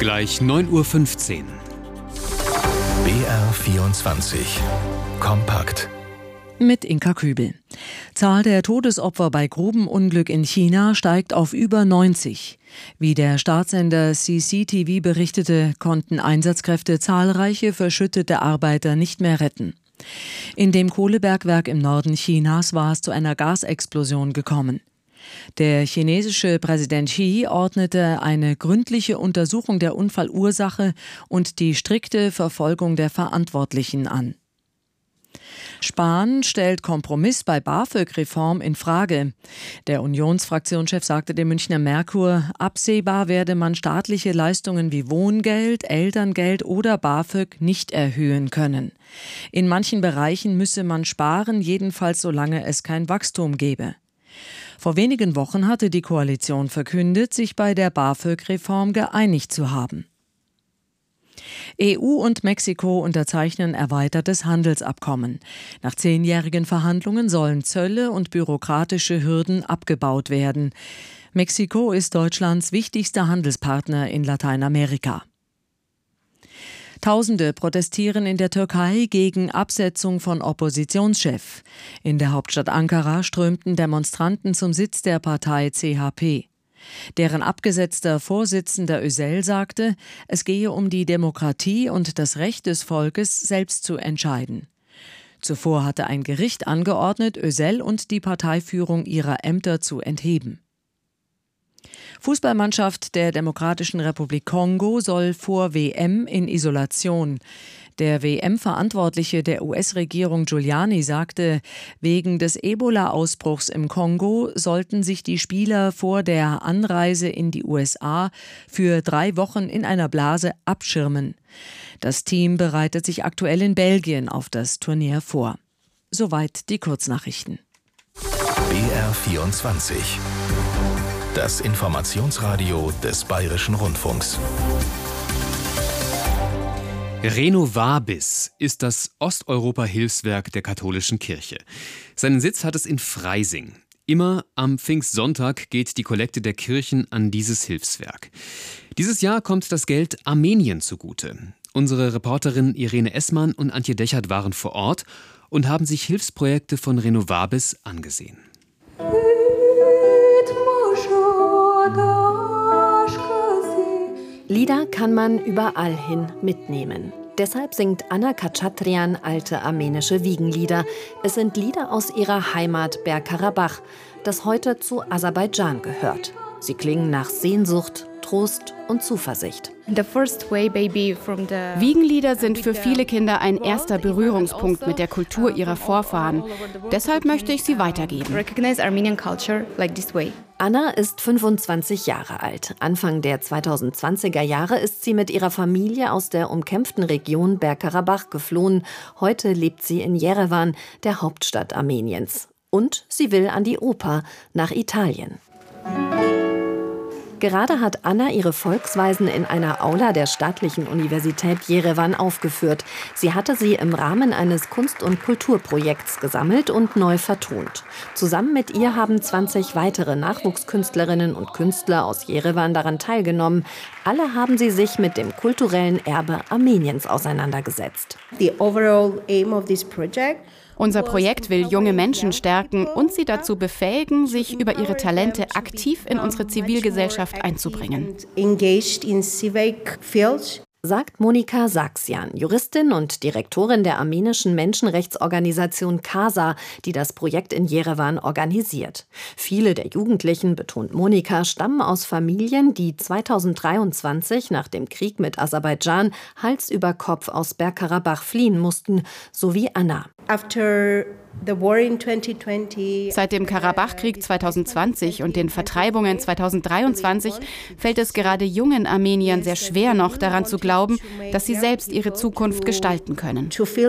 Gleich 9:15 Uhr. BR24 Kompakt. Mit Inka Kübel. Zahl der Todesopfer bei Grubenunglück in China steigt auf über 90. Wie der Staatssender CCTV berichtete, konnten Einsatzkräfte zahlreiche verschüttete Arbeiter nicht mehr retten. In dem Kohlebergwerk im Norden Chinas war es zu einer Gasexplosion gekommen. Der chinesische Präsident Xi ordnete eine gründliche Untersuchung der Unfallursache und die strikte Verfolgung der Verantwortlichen an. Spahn stellt Kompromiss bei BAföG-Reform in Frage. Der Unionsfraktionschef sagte dem Münchner Merkur, absehbar werde man staatliche Leistungen wie Wohngeld, Elterngeld oder BAföG nicht erhöhen können. In manchen Bereichen müsse man sparen, jedenfalls solange es kein Wachstum gebe. Vor wenigen Wochen hatte die Koalition verkündet, sich bei der BAföG-Reform geeinigt zu haben. EU und Mexiko unterzeichnen erweitertes Handelsabkommen. Nach 10-jährigen Verhandlungen sollen Zölle und bürokratische Hürden abgebaut werden. Mexiko ist Deutschlands wichtigster Handelspartner in Lateinamerika. Tausende protestieren in der Türkei gegen Absetzung von Oppositionschef. In der Hauptstadt Ankara strömten Demonstranten zum Sitz der Partei CHP. Deren abgesetzter Vorsitzender Özel sagte, es gehe um die Demokratie und das Recht des Volkes, selbst zu entscheiden. Zuvor hatte ein Gericht angeordnet, Özel und die Parteiführung ihrer Ämter zu entheben. Fußballmannschaft der Demokratischen Republik Kongo soll vor WM in Isolation. Der WM-Verantwortliche der US-Regierung Giuliani sagte, wegen des Ebola-Ausbruchs im Kongo sollten sich die Spieler vor der Anreise in die USA für 3 Wochen in einer Blase abschirmen. Das Team bereitet sich aktuell in Belgien auf das Turnier vor. Soweit die Kurznachrichten. BR24. Das Informationsradio des Bayerischen Rundfunks. Renovabis ist das Osteuropa-Hilfswerk der katholischen Kirche. Seinen Sitz hat es in Freising. Immer am Pfingstsonntag geht die Kollekte der Kirchen an dieses Hilfswerk. Dieses Jahr kommt das Geld Armenien zugute. Unsere Reporterinnen Irene Essmann und Antje Dechert waren vor Ort und haben sich Hilfsprojekte von Renovabis angesehen. Lieder kann man überall hin mitnehmen. Deshalb singt Anna Khachatrian alte armenische Wiegenlieder. Es sind Lieder aus ihrer Heimat Bergkarabach, das heute zu Aserbaidschan gehört. Sie klingen nach Sehnsucht, Trost und Zuversicht. Wiegenlieder sind für viele Kinder ein erster Berührungspunkt mit der Kultur ihrer Vorfahren. Deshalb möchte ich sie weitergeben. Anna ist 25 Jahre alt. Anfang der 2020er Jahre ist sie mit ihrer Familie aus der umkämpften Region Bergkarabach geflohen. Heute lebt sie in Jerewan, der Hauptstadt Armeniens. Und sie will an die Oper, nach Italien. Gerade hat Anna ihre Volksweisen in einer Aula der Staatlichen Universität Jerewan aufgeführt. Sie hatte sie im Rahmen eines Kunst- und Kulturprojekts gesammelt und neu vertont. Zusammen mit ihr haben 20 weitere Nachwuchskünstlerinnen und Künstler aus Jerewan daran teilgenommen. Alle haben sie sich mit dem kulturellen Erbe Armeniens auseinandergesetzt. Unser Projekt will junge Menschen stärken und sie dazu befähigen, sich über ihre Talente aktiv in unsere Zivilgesellschaft einzubringen. Sagt Monika Saxian, Juristin und Direktorin der armenischen Menschenrechtsorganisation KASA, die das Projekt in Jerewan organisiert. Viele der Jugendlichen, betont Monika, stammen aus Familien, die 2023 nach dem Krieg mit Aserbaidschan Hals über Kopf aus Bergkarabach fliehen mussten, so wie Anna. Seit dem Karabachkrieg 2020 und den Vertreibungen 2023 fällt es gerade jungen Armeniern sehr schwer, noch daran zu glauben, dass sie selbst ihre Zukunft gestalten können.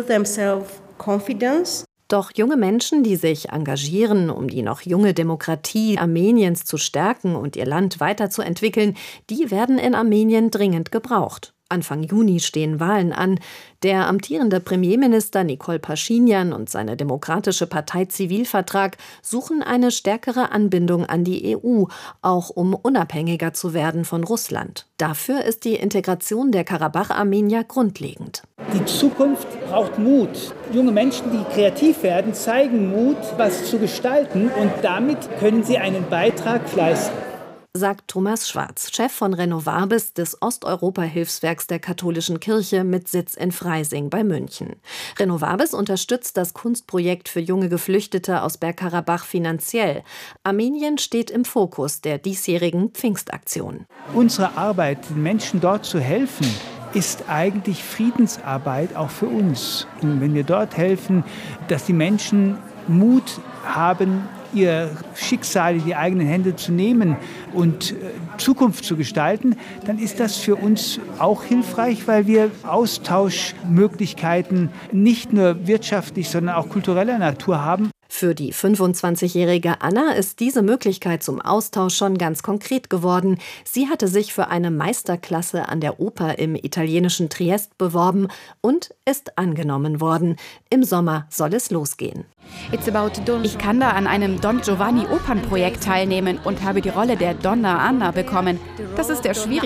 Doch junge Menschen, die sich engagieren, um die noch junge Demokratie Armeniens zu stärken und ihr Land weiterzuentwickeln, die werden in Armenien dringend gebraucht. Anfang Juni stehen Wahlen an. Der amtierende Premierminister Nikol Paschinjan und seine Demokratische Partei Zivilvertrag suchen eine stärkere Anbindung an die EU, auch um unabhängiger zu werden von Russland. Dafür ist die Integration der Karabach-Armenier grundlegend. Die Zukunft braucht Mut. Junge Menschen, die kreativ werden, zeigen Mut, was zu gestalten, und damit können sie einen Beitrag leisten, sagt Thomas Schwarz, Chef von Renovabis, des Osteuropa-Hilfswerks der katholischen Kirche mit Sitz in Freising bei München. Renovabis unterstützt das Kunstprojekt für junge Geflüchtete aus Bergkarabach finanziell. Armenien steht im Fokus der diesjährigen Pfingstaktion. Unsere Arbeit, den Menschen dort zu helfen, ist eigentlich Friedensarbeit auch für uns. Und wenn wir dort helfen, dass die Menschen Mut haben, ihr Schicksal in die eigenen Hände zu nehmen und Zukunft zu gestalten, dann ist das für uns auch hilfreich, weil wir Austauschmöglichkeiten nicht nur wirtschaftlich, sondern auch kultureller Natur haben. Für die 25-jährige Anna ist diese Möglichkeit zum Austausch schon ganz konkret geworden. Sie hatte sich für eine Meisterklasse an der Oper im italienischen Triest beworben und ist angenommen worden. Im Sommer soll es losgehen. Ich kann da an einem Don Giovanni Opernprojekt teilnehmen und habe die Rolle der Donna Anna bekommen. Das ist der schwierigste